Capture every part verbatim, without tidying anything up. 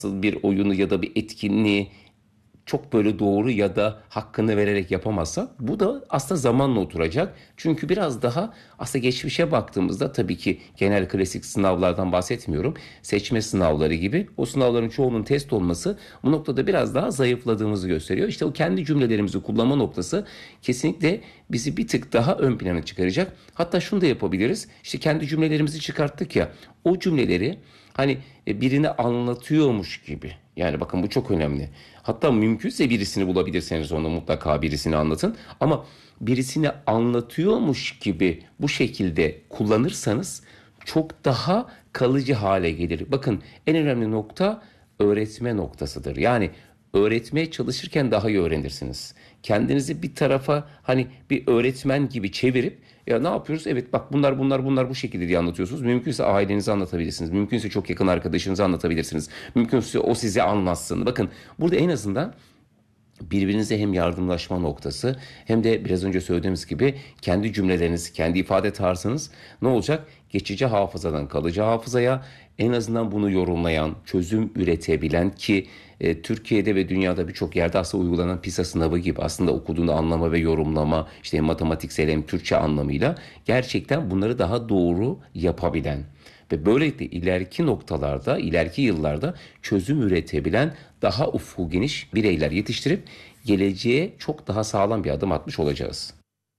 bir oyunu ya da bir etkinliği çok böyle doğru ya da hakkını vererek yapamazsak bu da aslında zamanla oturacak. Çünkü biraz daha aslında geçmişe baktığımızda tabii ki genel klasik sınavlardan bahsetmiyorum. Seçme sınavları gibi o sınavların çoğunun test olması bu noktada biraz daha zayıfladığımızı gösteriyor. İşte o kendi cümlelerimizi kullanma noktası kesinlikle bizi bir tık daha ön plana çıkaracak. Hatta şunu da yapabiliriz. İşte kendi cümlelerimizi çıkarttık ya, o cümleleri hani e, birini anlatıyormuş gibi. Yani bakın bu çok önemli. Hatta mümkünse birisini bulabilirseniz onu mutlaka birisini anlatın. Ama birisini anlatıyormuş gibi bu şekilde kullanırsanız çok daha kalıcı hale gelir. Bakın en önemli nokta öğretme noktasıdır. Yani öğretmeye çalışırken daha iyi öğrenirsiniz. Kendinizi bir tarafa hani bir öğretmen gibi çevirip ya ne yapıyoruz? Evet bak bunlar bunlar bunlar bu şekilde diye anlatıyorsunuz. Mümkünse ailenize anlatabilirsiniz. Mümkünse çok yakın arkadaşınıza anlatabilirsiniz. Mümkünse o size anlatsın. Bakın burada en azından birbirinize hem yardımlaşma noktası hem de biraz önce söylediğimiz gibi kendi cümleleriniz, kendi ifade tarzınız ne olacak? Geçici hafızadan kalıcı hafızaya en azından bunu yorumlayan, çözüm üretebilen ki e, Türkiye'de ve dünyada birçok yerde aslında uygulanan PISA sınavı gibi aslında okuduğunu anlama ve yorumlama işte hem matematiksel hem Türkçe anlamıyla gerçekten bunları daha doğru yapabilen ve böylelikle ileriki noktalarda, ileriki yıllarda çözüm üretebilen daha ufku geniş bireyler yetiştirip geleceğe çok daha sağlam bir adım atmış olacağız.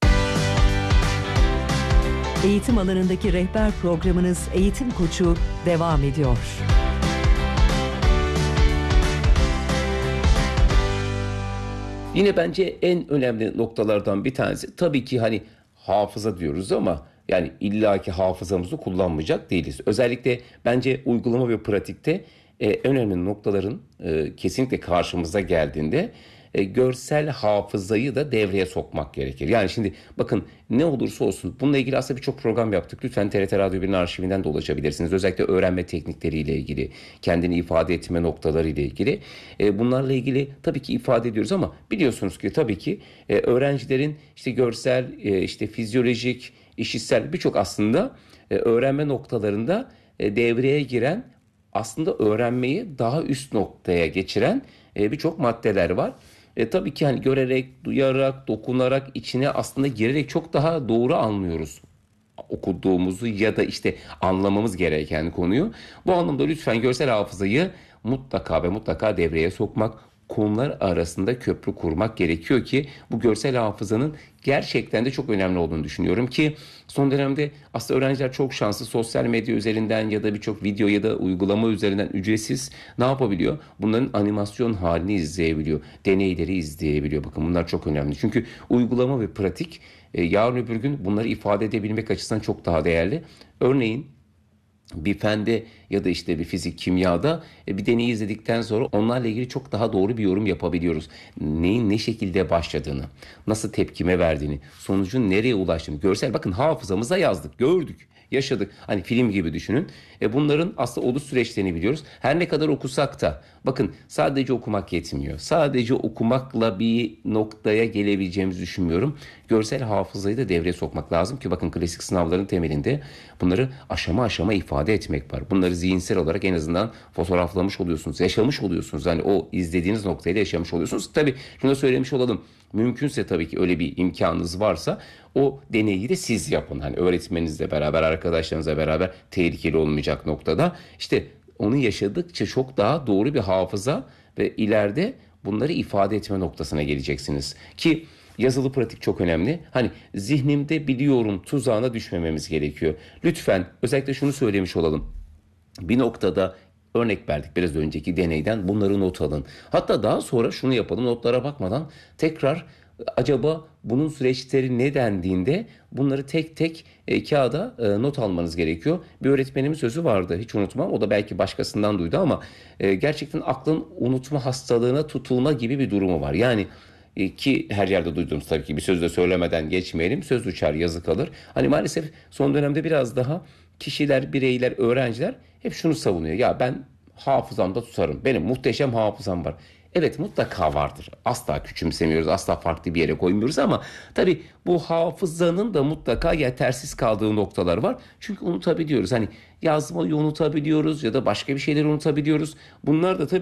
Eğitim alanındaki rehber programınız Eğitim Koçu devam ediyor. Yine bence en önemli noktalardan bir tanesi tabii ki hani hafıza diyoruz ama yani illaki hafızamızı kullanmayacak değiliz. Özellikle bence uygulama ve pratikte e, en önemli noktaların e, kesinlikle karşımıza geldiğinde e, görsel hafızayı da devreye sokmak gerekir. Yani şimdi bakın ne olursa olsun bununla ilgili aslında birçok program yaptık. Lütfen T R T Radyo bir'in arşivinden de ulaşabilirsiniz. Özellikle öğrenme teknikleriyle ilgili, kendini ifade etme noktaları ile ilgili. E, bunlarla ilgili tabii ki ifade ediyoruz ama biliyorsunuz ki tabii ki e, öğrencilerin işte görsel, e, işte fizyolojik, işitsel birçok aslında e, öğrenme noktalarında e, devreye giren aslında öğrenmeyi daha üst noktaya geçiren e, birçok maddeler var. E, tabii ki hani görerek, duyarak, dokunarak, içine aslında girerek çok daha doğru anlıyoruz okuduğumuzu ya da işte anlamamız gereken konuyu. Bu anlamda lütfen görsel hafızayı mutlaka ve mutlaka devreye sokmak, konular arasında köprü kurmak gerekiyor ki bu görsel hafızanın gerçekten de çok önemli olduğunu düşünüyorum ki son dönemde aslında öğrenciler çok şanslı sosyal medya üzerinden ya da birçok video ya da uygulama üzerinden ücretsiz ne yapabiliyor? Bunların animasyon halini izleyebiliyor. Deneyleri izleyebiliyor. Bakın bunlar çok önemli. Çünkü uygulama ve pratik e, yarın öbür gün bunları ifade edebilmek açısından çok daha değerli. Örneğin bir fende ya da işte bir fizik, kimyada e, bir deneyi izledikten sonra onlarla ilgili çok daha doğru bir yorum yapabiliyoruz. Neyin ne şekilde başladığını, nasıl tepkime verdiğini, sonucun nereye ulaştığını, görsel bakın hafızamıza yazdık, gördük, yaşadık. Hani film gibi düşünün. E bunların aslında oluş süreçlerini biliyoruz. Her ne kadar okusak da bakın sadece okumak yetmiyor. Sadece okumakla bir noktaya gelebileceğimizi düşünmüyorum. Görsel hafızayı da devreye sokmak lazım ki bakın klasik sınavların temelinde bunları aşama aşama ifade etmek var. Bunları zihinsel olarak en azından fotoğraflamış oluyorsunuz, yaşamış oluyorsunuz. Yani o izlediğiniz noktayı da yaşamış oluyorsunuz. Tabii şunu da söylemiş olalım. Mümkünse tabii ki öyle bir imkanınız varsa o deneyi de siz yapın. Hani öğretmeninizle beraber, arkadaşlarınızla beraber tehlikeli olmayacak noktada. İşte onu yaşadıkça çok daha doğru bir hafıza ve ileride bunları ifade etme noktasına geleceksiniz. Ki yazılı pratik çok önemli. Hani zihnimde biliyorum tuzağına düşmememiz gerekiyor. Lütfen özellikle şunu söylemiş olalım. Bir noktada örnek verdik biraz önceki deneyden bunları not alın. Hatta daha sonra şunu yapalım notlara bakmadan tekrar acaba bunun süreçleri ne dendiğinde bunları tek tek e, kağıda e, not almanız gerekiyor. Bir öğretmenimin sözü vardı hiç unutmam o da belki başkasından duydu ama e, gerçekten aklın unutma hastalığına tutulma gibi bir durumu var. Yani e, ki her yerde duyduğumuz tabii ki bir söz de söylemeden geçmeyelim söz uçar yazı kalır. Hani maalesef son dönemde biraz daha kişiler, bireyler, öğrenciler hep şunu savunuyor. Ya ben hafızamda tutarım. Benim muhteşem hafızam var. Evet, mutlaka vardır. Asla küçümsemiyoruz, asla farklı bir yere koymuyoruz ama tabii bu hafızanın da mutlaka yetersiz kaldığı noktalar var. Çünkü unutabiliyoruz. Hani yazmayı unutabiliyoruz ya da başka bir şeyleri unutabiliyoruz. Bunlar da tabii